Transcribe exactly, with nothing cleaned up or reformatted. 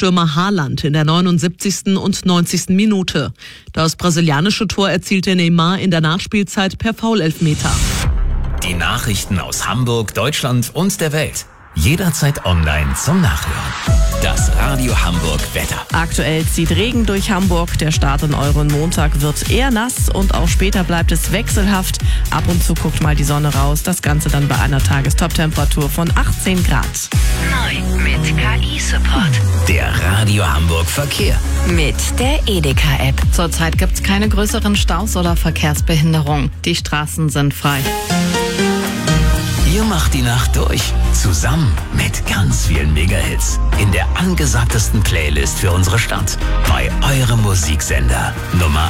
Stürmer Haaland in der neunundsiebzigsten und neunzigsten Minute. Das brasilianische Tor erzielte Neymar in der Nachspielzeit per Foulelfmeter. Die Nachrichten aus Hamburg, Deutschland und der Welt. Jederzeit online zum Nachhören. Das Radio Hamburg Wetter. Aktuell zieht Regen durch Hamburg. Der Start in euren Montag wird eher nass und auch später bleibt es wechselhaft. Ab und zu guckt mal die Sonne raus. Das Ganze dann bei einer Tagestoptemperatur von achtzehn Grad. Neu mit K I-Support. Der Radio Hamburg Verkehr. Mit der Edeka-App. Zurzeit gibt es keine größeren Staus oder Verkehrsbehinderungen. Die Straßen sind frei. Ihr macht die Nacht durch. Zusammen mit ganz vielen Mega-Hits. In der angesagtesten Playlist für unsere Stadt. Bei eurem Musiksender Nummer